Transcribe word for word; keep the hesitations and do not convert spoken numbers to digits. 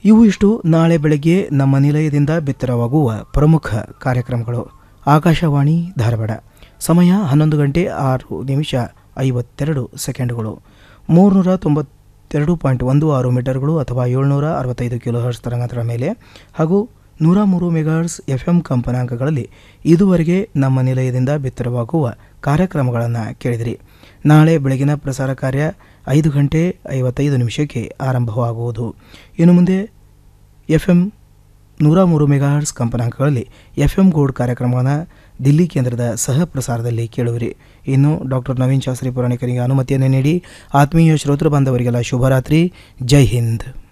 ಇವು ಇಷ್ಟು ನಾಳೆ ಬೆಳಗ್ಗೆ ನಮ್ಮ ನಿಲಯದಿಂದ ಬಿತ್ತರವಾಗುವ ಪ್ರಮುಖ ಕಾರ್ಯಕ್ರಮಗಳು. ಆಕಾಶವಾಣಿ ಧಾರವಾಡ. ಸಮಯ ಹನ್ನೊಂದು ಗಂಟೆ ಆರು ನಿಮಿಷ ಐವತ್ತೆರಡು ಸೆಕೆಂಡುಗಳು. ಮೂರುನೂರ ತೊಂಬತ್ತೆರಡು ಪಾಯಿಂಟ್ ಒಂದು ಆರು ಮೀಟರ್ಗಳು ಅಥವಾ ಏಳ್ನೂರ ಅರವತ್ತೈದು ಕಿಲೋ ಹರ್ಟ್ಸ್ ತರಂಗಾಂತರ ಮೇಲೆ ಹಾಗೂ ನೂರ ಮೂರು ಮೆಗಾಹರ್ಟ್ಸ್ ಎಫ್ ಎಂ ಕಂಪನಾಂಕಗಳಲ್ಲಿ ಇದುವರೆಗೆ ನಮ್ಮ ನಿಲಯದಿಂದ ಬಿತ್ತರವಾಗುವ ಕಾರ್ಯಕ್ರಮಗಳನ್ನು ಕೇಳಿದಿರಿ. ನಾಳೆ ಬೆಳಗಿನ ಪ್ರಸಾರ ಕಾರ್ಯ ಐದು ಗಂಟೆ ಐವತ್ತೈದು ನಿಮಿಷಕ್ಕೆ ಆರಂಭವಾಗುವುದು. ಇನ್ನು ಮುಂದೆ ಎಫ್ ಎಂ ನೂರ ಮೂರು ಮೆಗಾಹರ್ಟ್ಸ್ ಕಂಪನಾಂಕಗಳಲ್ಲಿ ಎಫ್ ಎಂ ಗೋಲ್ಡ್ ಕಾರ್ಯಕ್ರಮಗಳನ್ನು ದಿಲ್ಲಿ ಕೇಂದ್ರದ ಸಹ ಪ್ರಸಾರದಲ್ಲಿ ಕೇಳುವಿರಿ. ಇನ್ನು ಡಾಕ್ಟರ್ ನವೀನ್ ಶಾಸ್ತ್ರಿ ಪುರಾಣಿಕರಿಗೆ ಅನುಮತಿಯನ್ನು ನೀಡಿ ಆತ್ಮೀಯ ಶ್ರೋತೃ ಬಾಂಧವರಿಗೆಲ್ಲ ಶುಭರಾತ್ರಿ. ಜೈ ಹಿಂದ್.